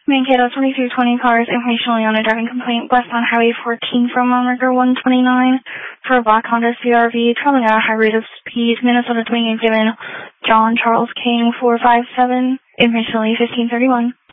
Mankato 2220 cars, information only on a driving complaint westbound Highway 14 from Longriver 129 for a black Honda CRV traveling at a high rate of speed, Minnesota 28, given John Charles King 457, information only 1531.